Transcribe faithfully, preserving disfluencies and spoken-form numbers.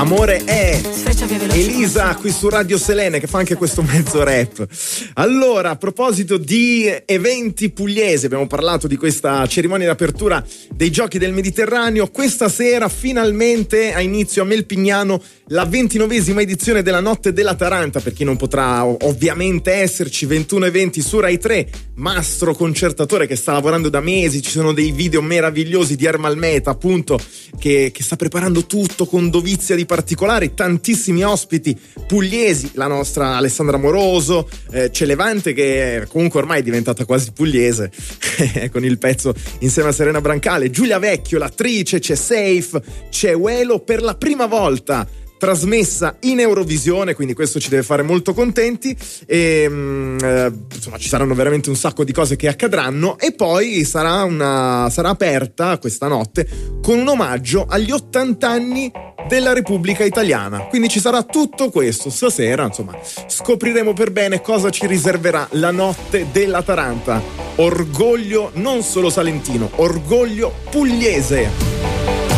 Amore è Elisa qui su Radio Selene, che fa anche questo mezzo rap. Allora, a proposito di eventi pugliesi, abbiamo parlato di questa cerimonia di apertura dei Giochi del Mediterraneo. Questa sera finalmente ha inizio a Melpignano la ventinovesima edizione della Notte della Taranta. Per chi non potrà ovviamente esserci, ventuno eventi su Rai tre, mastro concertatore che sta lavorando da mesi, ci sono dei video meravigliosi di Ermal Meta appunto che, che sta preparando tutto con dovizia di particolari, tantissimi ospiti pugliesi, la nostra Alessandra Moroso, eh, c'è Levante che comunque ormai è diventata quasi pugliese con il pezzo insieme a Serena Brancale, Giulia Vecchio l'attrice, c'è Safe, c'è Uelo per la prima volta trasmessa in Eurovisione, quindi questo ci deve fare molto contenti e eh, insomma ci saranno veramente un sacco di cose che accadranno e poi sarà una sarà aperta questa notte con un omaggio agli ottanta anni della Repubblica Italiana, quindi ci sarà tutto questo stasera, insomma scopriremo per bene cosa ci riserverà la Notte della Taranta. Orgoglio non solo salentino, orgoglio pugliese.